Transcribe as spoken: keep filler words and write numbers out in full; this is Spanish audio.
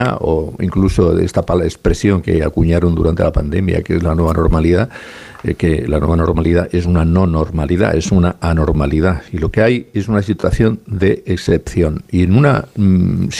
o incluso de esta expresión que acuñaron durante la pandemia, que es la nueva normalidad, eh, que la nueva normalidad es una no normalidad, es una anormalidad. Y lo que hay es una situación de excepción. Y en una mm,